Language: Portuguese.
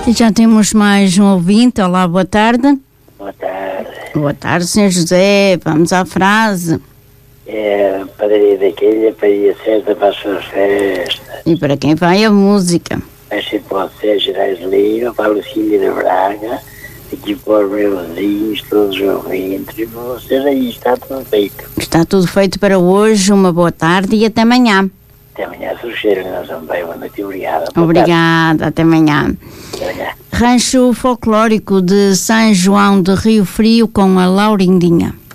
E já temos mais um ouvinte. Olá, boa tarde. Boa tarde. Boa tarde, Sr. José. Vamos à frase. É a padaria daquele, a padaria certa para as suas festas. E para quem vai a música? Deixem para vocês, Gerais Lima, para a Lucília da Braga, aqui para os meus vizinhos, todos os ouvintes, e para vocês aí está tudo feito. Está tudo feito para hoje. Uma boa tarde e até amanhã. Até amanhã, se os cheiros não são bem. Boa noite e obrigada. Obrigada, até amanhã. Até amanhã. Rancho Folclórico de São João de Rio Frio com a Laurindinha.